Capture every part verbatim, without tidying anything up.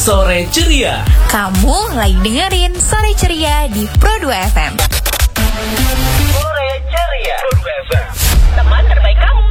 Sore Ceria. Kamu lagi dengerin Sore Ceria di Pro dua F M. Sore Ceria. Pro dua F M. Teman terbaik kamu.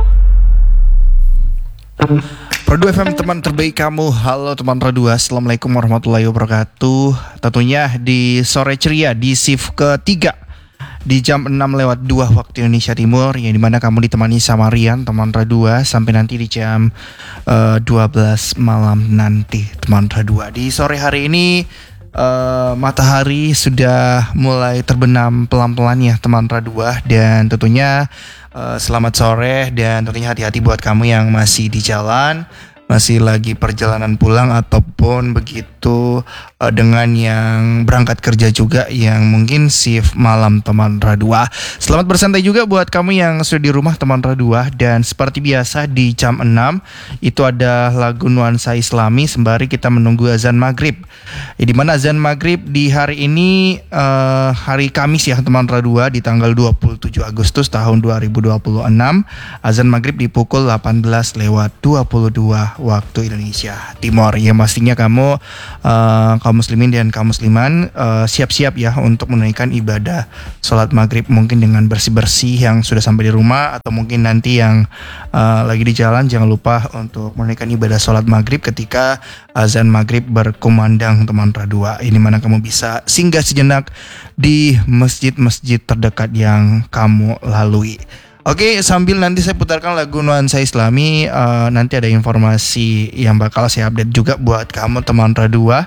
Pro dua F M, teman terbaik kamu. Halo teman Pro dua, Assalamualaikum warahmatullahi wabarakatuh. Tentunya di Sore Ceria di shift ketiga di jam enam lewat dua waktu Indonesia Timur, yang dimana kamu ditemani sama Rian, teman Pro dua, sampai nanti di jam uh, dua belas malam nanti, teman Pro dua. Di sore hari ini uh, matahari sudah mulai terbenam pelan-pelan ya teman Pro dua. Dan tentunya uh, selamat sore, dan tentunya hati-hati buat kamu yang masih di jalan, masih lagi perjalanan pulang, ataupun begitu uh, dengan yang berangkat kerja juga, yang mungkin shift malam teman Radua. Selamat bersantai juga buat kamu yang sudah di rumah teman Radua. Dan seperti biasa di jam enam itu ada lagu nuansa Islami sembari kita menunggu azan maghrib, ya, di mana azan maghrib di hari ini uh, hari Kamis ya teman Radua, di tanggal dua puluh tujuh Agustus tahun dua ribu dua puluh enam. Azan maghrib di pukul delapan belas lewat dua puluh dua waktu Indonesia Timur. Ya, pastinya kamu uh, kaum muslimin dan kaum musliman uh, siap-siap ya untuk menunaikan ibadah sholat maghrib, mungkin dengan bersih-bersih yang sudah sampai di rumah, atau mungkin nanti yang uh, lagi di jalan, jangan lupa untuk menunaikan ibadah sholat maghrib ketika azan maghrib berkumandang teman Radua. Ini mana kamu bisa singgah sejenak di masjid-masjid terdekat yang kamu lalui. Oke, sambil nanti saya putarkan lagu nuansa Islami, uh, nanti ada informasi yang bakal saya update juga buat kamu teman Radua.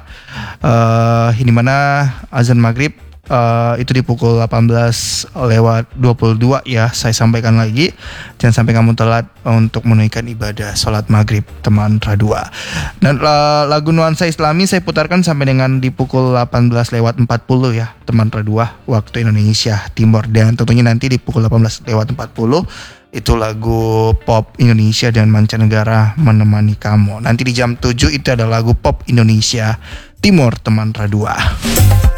Uh, ini mana azan maghrib uh, itu di pukul delapan belas lewat dua puluh dua ya. Saya sampaikan lagi, jangan sampai kamu telat untuk menunaikan ibadah sholat maghrib teman Radua. Dan uh, lagu nuansa Islami saya putarkan sampai dengan di pukul delapan belas lewat empat puluh ya teman Radua waktu Indonesia Timur. Dan tentunya nanti di pukul delapan belas lewat empat puluh itu lagu pop Indonesia dan mancanegara menemani kamu. Nanti di jam tujuh itu ada lagu pop Indonesia Timur teman Radua.